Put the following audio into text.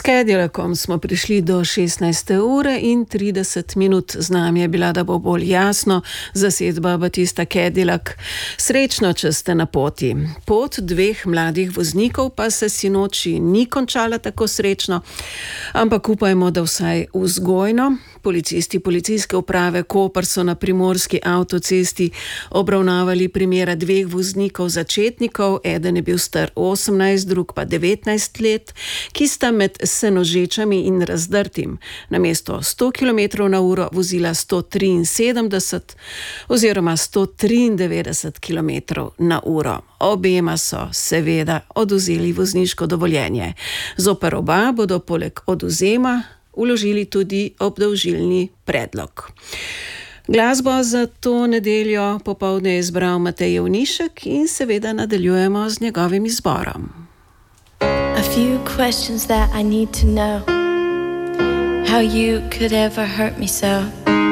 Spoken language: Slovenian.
Cadillacom smo prišli do 16. ure in 30 minut. Z nami je bila, da bo bolj jasno, zasedba Batista Cadillac. Srečno, če ste na poti. Pot dveh mladih voznikov pa se sinoči ni končala tako srečno, ampak upajmo, da vsaj vzgojno. Policisti Policijske uprave Koper so na primorski avtocesti obravnavali primera dveh voznikov začetnikov, eden je bil star 18, drug pa 19 let, ki sta med Senožečami in Razdrtim namesto 100 km/h vozila 173 oziroma 193 km/h. Obema so seveda odvzeli vozniško dovoljenje. Zoper oba bodo poleg odvzema vložili tudi obdolžilni predlog. Glasbo za to nedeljo popoldne je izbral Matej Jevnišek in seveda nadaljujemo z njegovim izborom. A few questions that I need to know. How you could ever hurt me so.